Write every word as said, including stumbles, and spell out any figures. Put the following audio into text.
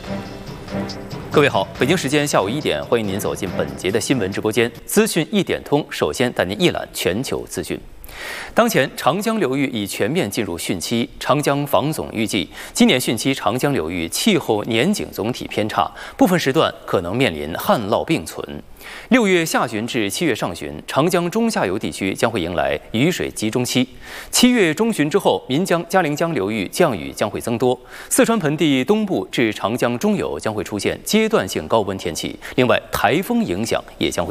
各位好，北京时间下午一点，欢迎您走进本节的新闻直播间，资讯一点通。首先带您一览全球资讯。当前长江流域已全面进入汛期，长江防总预计，今年汛期长江流域气候年景总体偏差，部分时段可能面临旱涝并存。六月下旬至七月上旬，长江中下游地区将会迎来雨水集中期。七月中旬之后，岷江、嘉陵江流域降雨将会增多。四川盆地东部至长江中游将会出现阶段性高温天气，另外台风影响也将会